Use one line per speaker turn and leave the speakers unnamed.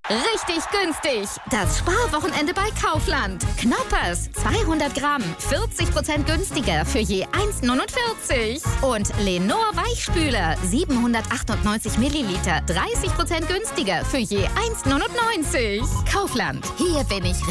Richtig günstig. Das Sparwochenende bei Kaufland. Knoppers, 200 Gramm, 40% günstiger für je 1,49. Und Lenor Weichspüler, 798 Milliliter, 30% günstiger für je 1,99. Kaufland, hier bin ich